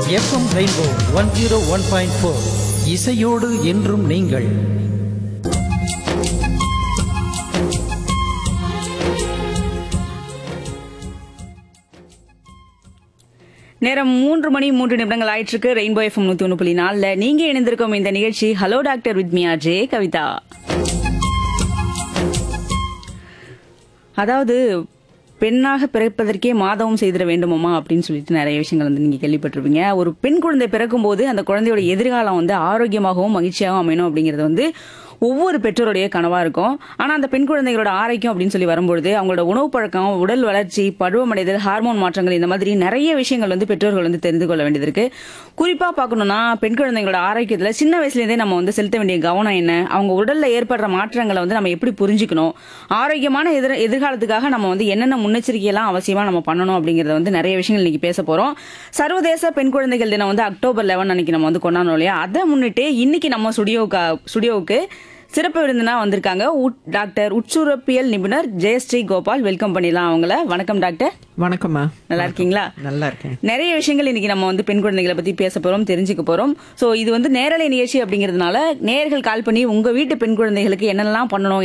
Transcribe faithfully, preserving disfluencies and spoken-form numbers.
FM rainbow one zero one point four இசையோடு என்றும் நீங்கள். நேரம் மூன்று மணி மூன்று நிமிடங்கள் ஆயிட்டு இருக்கு. ரெயின்போ எஃப்எம் நூத்தி ஒன்று புள்ளி நாலுல நீங்க இணைந்திருக்கும் இந்த நிகழ்ச்சி hello doctor with me R J Kavitha. அதாவது பெண்ணாக பிறப்பதற்கே மாதவம் செய்திட வேண்டுமாமா அப்படின்னு சொல்லிட்டு நிறைய விஷயங்கள் வந்து நீங்க கேள்விப்பட்டிருப்பீங்க. ஒரு பெண் குழந்தை பிறக்கும் போது அந்த குழந்தையோட எதிர்காலம் வந்து ஆரோக்கியமாகவும் மகிழ்ச்சியாகவும் அமையணும் அப்படிங்கிறது வந்து ஒவ்வொரு பெற்றோருடைய கனவா இருக்கும். ஆனா அந்த பெண் குழந்தைகளோட ஆரோக்கியம் அப்படின்னு சொல்லி வரும்பொழுது அவங்களோட உணவு பழக்கம், உடல் வளர்ச்சி, பருவமடைதல், ஹார்மோன் மாற்றங்கள், இந்த மாதிரி நிறைய விஷயங்கள் வந்து பெற்றோர்கள் வந்து தெரிந்து கொள்ள வேண்டியது இருக்கு. குறிப்பா பார்க்கணும்னா பெண் குழந்தைகளோட ஆரோக்கியத்துல சின்ன வயசுல இருந்தே நம்ம வந்து செலுத்த வேண்டிய கவனம் என்ன, அவங்க உடல்ல ஏற்படுற மாற்றங்களை வந்து நம்ம எப்படி புரிஞ்சுக்கணும், ஆரோக்கியமான எதிர் எதிர்காலத்துக்காக நம்ம வந்து என்னென்ன முன்னெச்சரிக்கையெல்லாம் அவசியமா நம்ம பண்ணணும் அப்படிங்கறத வந்து நிறைய விஷயங்கள் இன்னைக்கு பேச போறோம். சர்வதேச பெண் குழந்தைகள் தினம் வந்து அக்டோபர் பதினொன்று அன்னைக்கு நம்ம வந்து கொண்டாடணும் இல்லையா? அதை முன்னிட்டு இன்னைக்கு நம்ம ஸ்டுடியோக்கு ஸ்டுடியோவுக்கு சிறப்பு விருந்தினா வந்திருக்காங்க டாக்டர் உட்சுரப்பியல் நிபுணர் ஜெயஸ்ரீ கோபால். வெல்கம் பண்ணிடலாம் அவங்கள. வணக்கம் டாக்டர். வணக்கம்மா. நல்லா இருக்கீங்களா? நல்லா இருக்கேன். நிறைய விஷயங்கள் இன்னைக்கு நம்ம வந்து பெண் குழந்தைகளை பத்தி பேச போறோம், தெரிஞ்சுக்க போறோம். சோ இது வந்து நேரலை நிகழ்ச்சி அப்படிங்கறதுனால நேயர்கள் கால் பண்ணி உங்க வீட்டு பெண் குழந்தைகளுக்கு என்னெல்லாம் பண்ணணும்,